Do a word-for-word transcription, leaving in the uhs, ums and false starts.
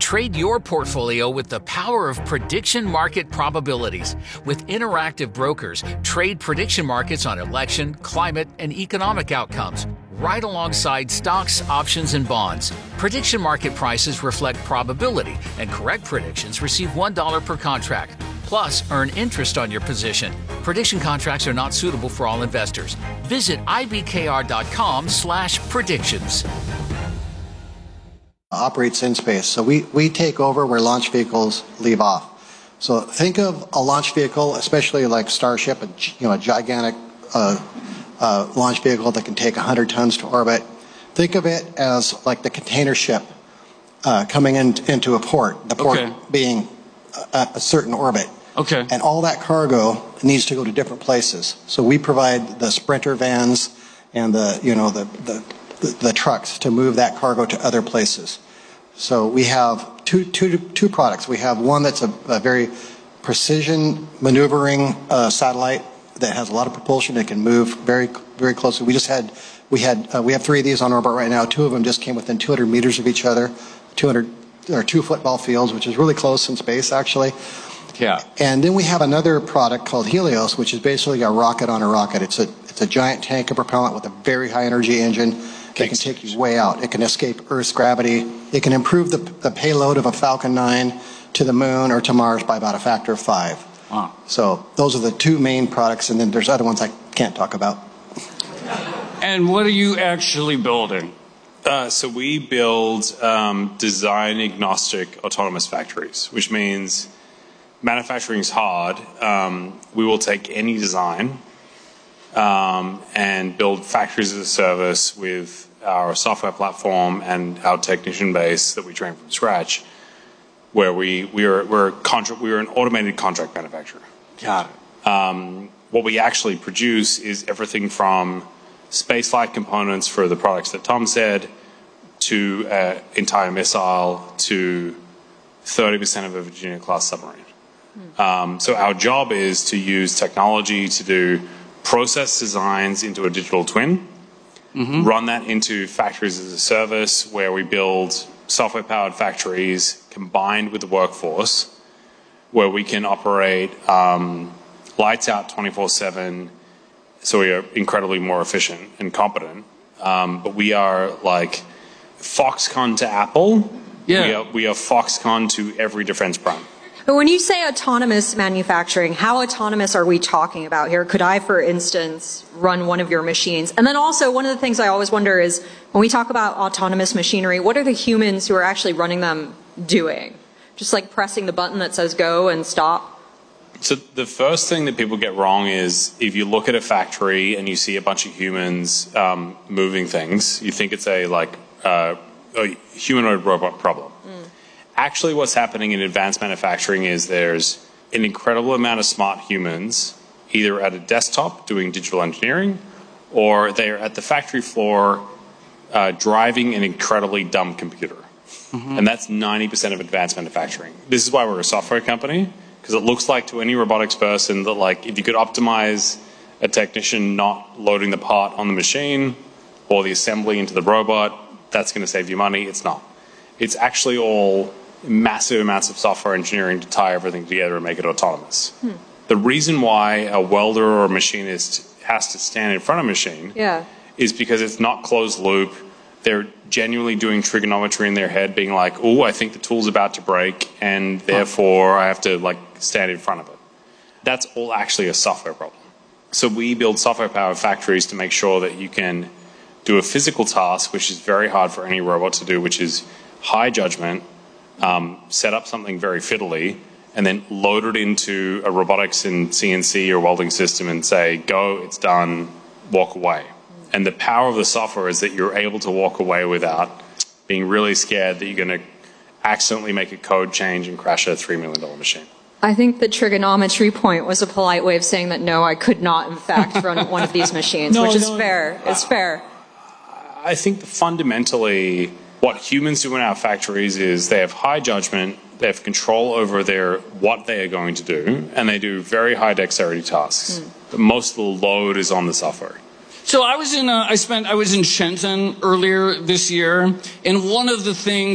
Trade your portfolio with the power of prediction market probabilities. With interactive brokers, trade prediction markets on election, climate, and economic outcomes, right alongside stocks, options, and bonds. Prediction market prices reflect probability, and correct predictions receive one dollar per contract. Plus, earn interest on your position. Prediction contracts are not suitable for all investors. Visit ibkr.com slash predictions. Operates in space. So we, we take over where launch vehicles leave off. So think of a launch vehicle, especially like Starship, a, you know, a gigantic uh, uh, launch vehicle that can take one hundred tons to orbit. Think of it as like the container ship uh, coming in, into a port, the port okay. being a, a certain orbit. Okay. And all that cargo needs to go to different places. So we provide the Sprinter vans and the, you know, the, the, the, the trucks to move that cargo to other places. So we have two, two, two products. We have one that's a, a very precision maneuvering uh, satellite that has a lot of propulsion. It can move very, very closely. We just had, we had, uh, we have three of these on orbit right now. Two of them just came within two hundred meters of each other, two hundred, or two football fields, which is really close in space, actually. Yeah. And then we have another product called Helios, which is basically a rocket on a rocket. It's a, it's a giant tank of propellant with a very high energy engine. It can take you way out. It can escape Earth's gravity. It can improve the, the payload of a Falcon nine to the moon or to Mars by about a factor of five. Wow. So those are the two main products, and then there's other ones I can't talk about. And what are you actually building? Uh, so we build um, design-agnostic autonomous factories, which means manufacturing is hard. Um, we will take any design um, and build factories as a service with our software platform and our technician base that we train from scratch, where we we are we're contra- we are an automated contract manufacturer. Got it. Um, what we actually produce is everything from spaceflight components for the products that Tom said, to an entire missile, to thirty percent of a Virginia-class submarine. Mm. Um, so our job is to use technology to do process designs into a digital twin, mm-hmm. run that into factories as a service where we build software-powered factories combined with the workforce, where we can operate um, lights out twenty-four seven, so we are incredibly more efficient and competent. Um, but we are like Foxconn to Apple. Yeah. We are, we are Foxconn to every defense prime. But when you say autonomous manufacturing, how autonomous are we talking about here? Could I, for instance, run one of your machines? And then also, one of the things I always wonder is, when we talk about autonomous machinery, what are the humans who are actually running them doing? Just like pressing the button that says go and stop? So the first thing that people get wrong is if you look at a factory and you see a bunch of humans um, moving things, you think it's a like uh, a humanoid robot problem. Mm. Actually, what's happening in advanced manufacturing is there's an incredible amount of smart humans either at a desktop doing digital engineering, or they're at the factory floor uh, driving an incredibly dumb computer. Mm-hmm. And that's ninety percent of advanced manufacturing. This is why we're a software company, because it looks like to any robotics person that like if you could optimize a technician not loading the part on the machine or the assembly into the robot, that's going to save you money. It's not. It's actually all massive amounts of software engineering to tie everything together and make it autonomous. Hmm. The reason why a welder or a machinist has to stand in front of a machine yeah. is because it's not closed loop. They're genuinely doing trigonometry in their head, being like, oh, I think the tool's about to break, and therefore I have to like stand in front of it. That's all actually a software problem. So we build software-powered factories to make sure that you can do a physical task, which is very hard for any robot to do, which is high judgment, um, set up something very fiddly, and then load it into a robotics and C N C or welding system and say, go, it's done, walk away. And the power of the software is that you're able to walk away without being really scared that you're going to accidentally make a code change and crash a three million dollar machine. I think the trigonometry point was a polite way of saying that no, I could not, in fact, run one of these machines, no, which is no, fair. It's uh, fair. I think fundamentally what humans do in our factories is they have high judgment, they have control over their what they are going to do, and they do very high dexterity tasks. Mm. But most of the load is on the software. So I was in, uh, I spent, I was in Shenzhen earlier this year, and one of the things